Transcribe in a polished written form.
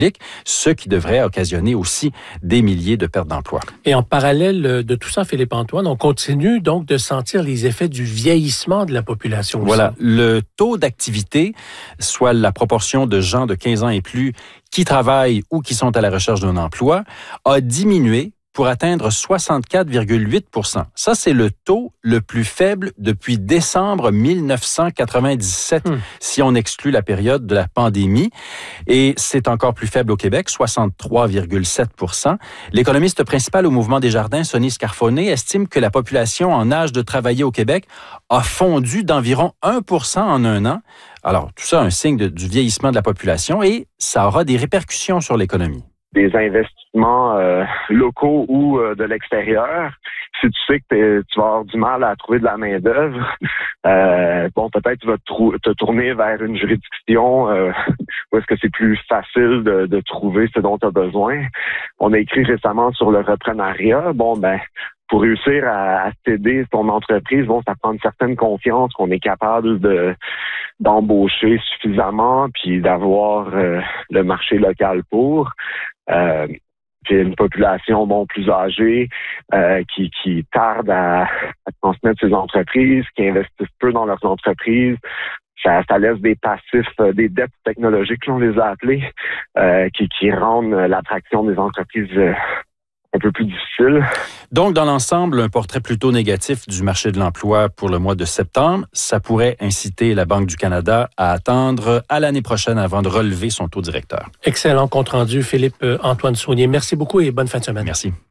ce qui devrait occasionner aussi des milliers de pertes d'emplois. Et en parallèle de tout ça, Philippe-Antoine, on continue donc de sentir les effets du vieillissement de la population aussi. Voilà, le taux d'activité, soit la proportion de gens de 15 ans et plus qui travaillent ou qui sont à la recherche d'un emploi, a diminué pour atteindre 64,8 %. Ça, c'est le taux le plus faible depuis décembre 1997, si on exclut la période de la pandémie. Et c'est encore plus faible au Québec, 63,7 %. L'économiste principal au Mouvement Desjardins, Sonny Scarfonet, estime que la population en âge de travailler au Québec a fondu d'environ 1 % en un an. Alors, tout ça, un signe du vieillissement de la population et ça aura des répercussions sur l'économie. Des investissements locaux ou de l'extérieur. Si tu sais que tu vas avoir du mal à trouver de la main-d'œuvre, peut-être tu vas te tourner vers une juridiction où est-ce que c'est plus facile de trouver ce dont tu as besoin. On a écrit récemment sur le reprenariat. Pour réussir à t'aider ton entreprise, ça prend une certaine confiance qu'on est capable d'embaucher suffisamment puis d'avoir le marché local pour. Puis une population plus âgée qui tarde à transmettre ses entreprises, qui investissent peu dans leurs entreprises. Ça laisse des passifs, des dettes technologiques, on les a appelés, qui rendent l'attraction des entreprises un peu plus difficile. Donc, dans l'ensemble, un portrait plutôt négatif du marché de l'emploi pour le mois de septembre. Ça pourrait inciter la Banque du Canada à attendre à l'année prochaine avant de relever son taux directeur. Excellent compte rendu, Philippe-Antoine Saunier. Merci beaucoup et bonne fin de semaine. Merci.